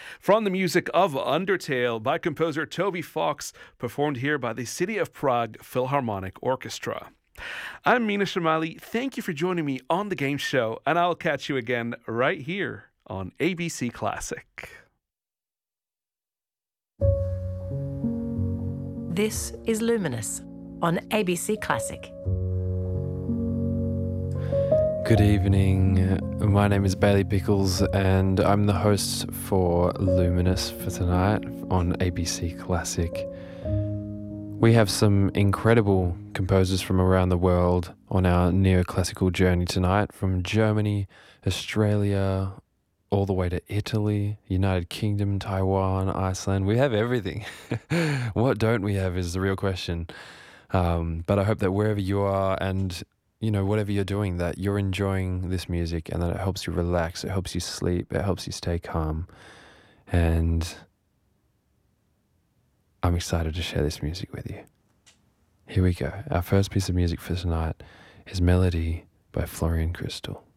From the music of Undertale by composer Toby Fox, performed here by the City of Prague Philharmonic Orchestra. I'm Mina Shamali. Thank you for joining me on the game show, and I'll catch you again right here on ABC Classic. This is Luminous on ABC Classic. Good evening. My name is Bailey Pickles, and I'm the host for Luminous for tonight on ABC Classic. We have some incredible composers from around the world on our neoclassical journey tonight, from Germany, Australia, all the way to Italy, United Kingdom, Taiwan, Iceland. We have everything. What don't we have is the real question. But I hope that wherever you are and whatever you're doing, that you're enjoying this music and that it helps you relax, it helps you sleep, it helps you stay calm. And I'm excited to share this music with you. Here we go. Our first piece of music for tonight is Melody by Florian Crystal.